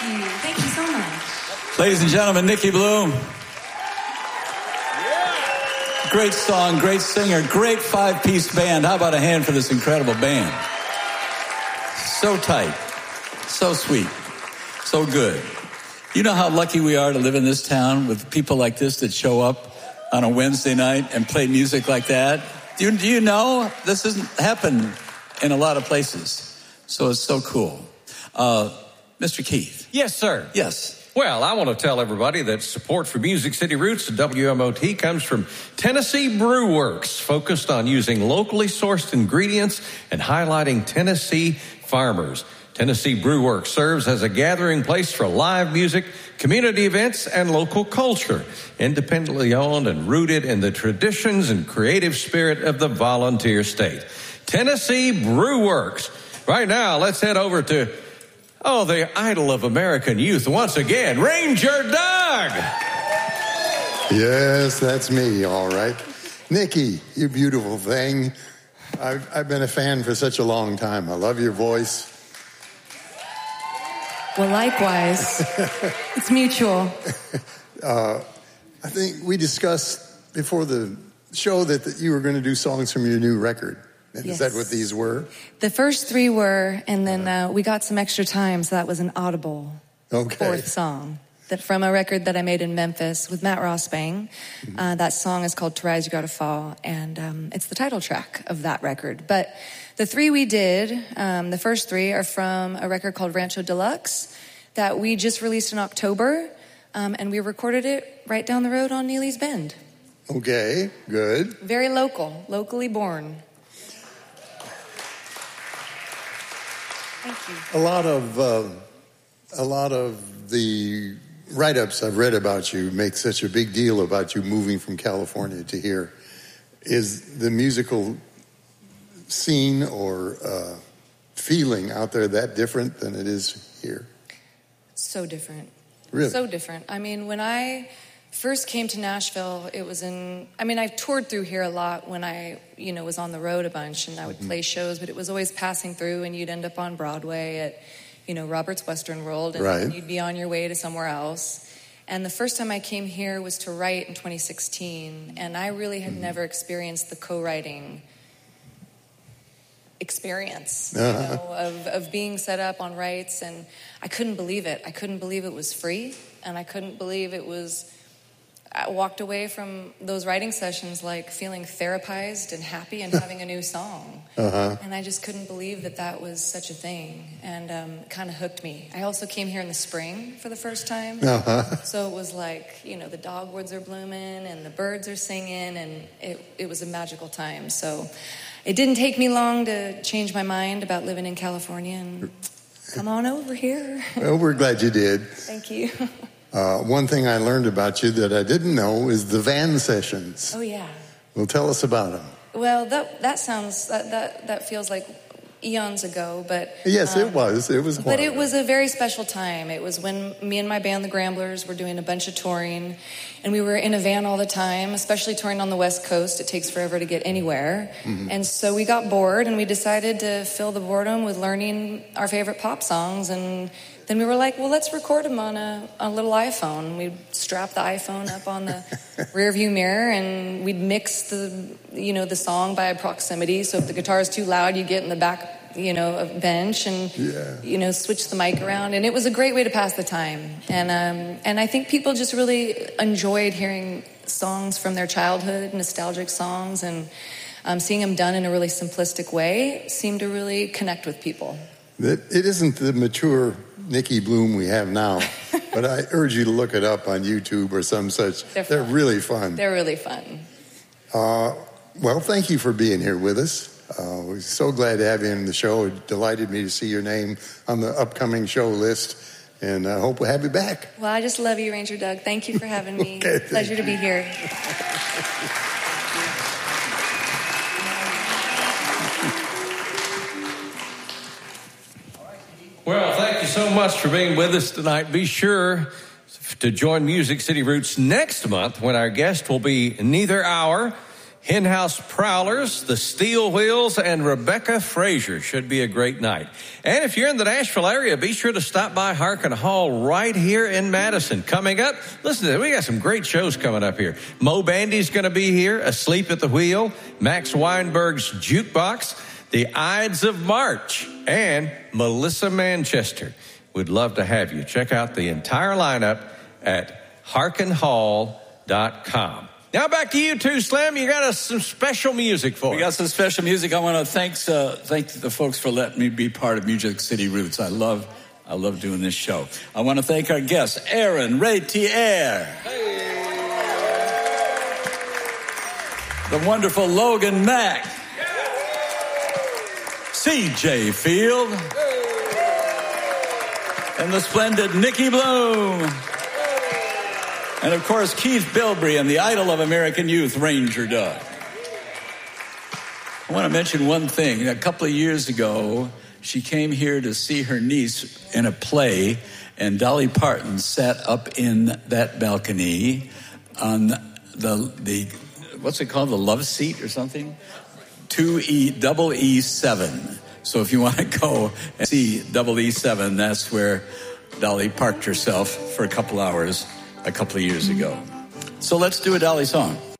you. Thank you so much. Ladies and gentlemen, Nikki Bloom. Great song, great singer, great five-piece band. How about a hand for this incredible band? So tight, so sweet, so good. You know how lucky we are to live in this town with people like this that show up on a Wednesday night and play music like that? Do you know? This doesn't happen in a lot of places. So it's so cool. Mr. Keith. Yes, sir. Yes. Well, I want to tell everybody that support for Music City Roots and WMOT comes from Tennessee Brew Works, focused on using locally sourced ingredients and highlighting Tennessee farmers. Tennessee Brew Works serves as a gathering place for live music, community events, and local culture. Independently owned and rooted in the traditions and creative spirit of the volunteer state. Tennessee Brew Works. Right now, let's head over to the idol of American youth once again, Ranger Doug. Yes, that's me, all right. Nikki, you beautiful thing. I've been a fan for such a long time. I love your voice. Well, likewise. It's mutual. I think we discussed before the show that you were going to do songs from your new record. And Yes. Is that what these were? The first three were, and then we got some extra time, so that was an audible fourth song. That from a record that I made in Memphis with Matt Rossbang. That song is called To Rise You Gotta Fall, and it's the title track of that record. But the three we did, the first three are from a record called Rancho Deluxe that we just released in October, and we recorded it right down the road on Neely's Bend. Okay, good. Very local, locally born. Thank you. A lot of the write-ups I've read about you make such a big deal about you moving from California to here. Is the musical scene or feeling out there that different than it is here? So different. Really? So different. I mean, when I first came to Nashville, I toured through here a lot when I, was on the road a bunch, and I would play shows, but it was always passing through, and you'd end up on Broadway at, Robert's Western World, and then you'd be on your way to somewhere else. And the first time I came here was to write in 2016, and I really had never experienced the co-writing experience, of being set up on rights, and I couldn't believe it. I couldn't believe it was free, and I couldn't believe I walked away from those writing sessions like feeling therapized and happy and having a new song. And I just couldn't believe that was such a thing, and kind of hooked me. I also came here in the spring for the first time. So it was like, the dogwoods are blooming and the birds are singing, and it was a magical time. So it didn't take me long to change my mind about living in California and come on over here. Well, we're glad you did. Thank you. One thing I learned about you that I didn't know is the van sessions. Oh, yeah. Well, tell us about them. Well, that feels like eons ago, but... Yes, it was. It was. But it was a very special time. It was when me and my band, the Gramblers, were doing a bunch of touring, and we were in a van all the time, especially touring on the West Coast. It takes forever to get anywhere. And so we got bored, and we decided to fill the boredom with learning our favorite pop songs, and then we were like, well, let's record them on a little iPhone. We'd strap the iPhone up on the rear view mirror, and we'd mix the song by proximity. So if the guitar is too loud, you get in the back, bench and, switch the mic around. And it was a great way to pass the time. And I think people just really enjoyed hearing songs from their childhood, nostalgic songs, and seeing them done in a really simplistic way seemed to really connect with people. It isn't the mature Nikki Bloom we have now, but I urge you to look it up on YouTube or some such. They're really fun. They're really fun. Well, thank you for being here with us. We're so glad to have you in the show. It delighted me to see your name on the upcoming show list, and I hope we'll have you back. Well, I just love you, Ranger Doug. Thank you for having me. Okay, Pleasure to be here. Well, thank you so much for being with us tonight. Be sure to join Music City Roots next month when our guest will be Neither Hour. Henhouse Prowlers, the Steel Wheels, and Rebecca Frazier. Should be a great night. And if you're in the Nashville area, be sure to stop by Harkin Hall right here in Madison. Coming up, listen to this. We got some great shows coming up here. Mo Bandy's going to be here, Asleep at the Wheel, Max Weinberg's Jukebox, the Ides of March, and Melissa Manchester. We'd love to have you. Check out the entire lineup at harkinhall.com. Now back to you too, Slim. You got some special music for us. We got some special music. I want to thank the folks for letting me be part of Music City Roots. I love doing this show. I want to thank our guests, Aaron Retier, the wonderful Logan Mack, C.J. Field, and the splendid Nikki Bloom. And, of course, Keith Bilbrey and the idol of American youth, Ranger Doug. I want to mention one thing. A couple of years ago, she came here to see her niece in a play, and Dolly Parton sat up in that balcony on the what's it called, the love seat or something? 2E7. So if you want to go and see E7, that's where Dolly parked herself for a couple hours a couple of years ago. So let's do a Dolly song.